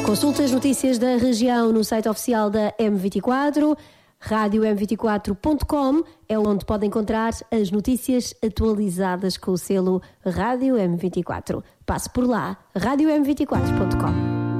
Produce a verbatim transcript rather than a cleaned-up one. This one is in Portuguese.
Consulte as notícias da região no site oficial da M vinte e quatro. rádio m vinte e quatro ponto com é onde pode encontrar as notícias atualizadas com o selo Rádio M vinte e quatro. Passe por lá, rádio m vinte e quatro ponto com.